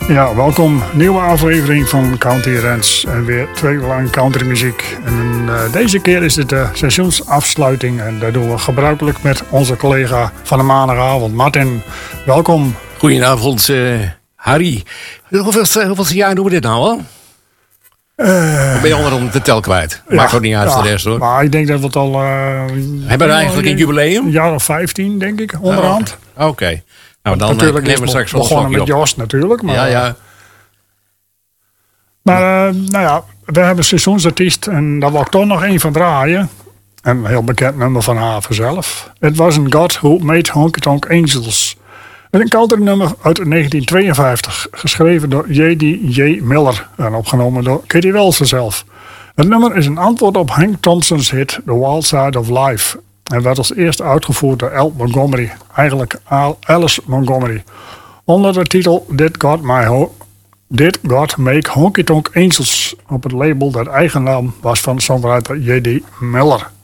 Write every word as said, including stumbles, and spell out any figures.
Ja, welkom. Nieuwe aflevering van Country Rants. En weer twee uur lang countrymuziek. En uh, deze keer is het de seizoensafsluiting. En dat doen we gebruikelijk met onze collega van de maandagavond, Martin. Welkom. Goedenavond, uh, Harry. Hoeveel, hoeveel jaar doen we dit nou al? Uh, Dan ben je onderom de tel kwijt. Maakt ja, ook niet uit ja, de rest hoor. Maar ik denk dat we het al... Uh, Hebben we eigenlijk een jubileum? Een jaar of vijftien, denk ik, onderhand. Oh, Oké. Okay. Nou, dan natuurlijk nemen we straks wel begonnen met op. Jos natuurlijk. Maar, ja, ja. Maar uh, nou ja, we hebben een seizoensartiest en daar wil ik toch nog één van draaien. Een heel bekend nummer van haar zelf. Het was een God Who Made Honky Tonk Angels. Met een country nummer uit negentien tweeënvijftig. Geschreven door J D J Miller en opgenomen door Kitty Wilson zelf. Het nummer is een antwoord op Hank Thompson's hit The Wild Side of Life. En werd als eerste uitgevoerd door Al Montgomery. Eigenlijk Alice Montgomery. Onder de titel Did God, My Ho- Did God Make Honky Tonk Angels. Op het label dat eigennaam was van songwriter J D Miller.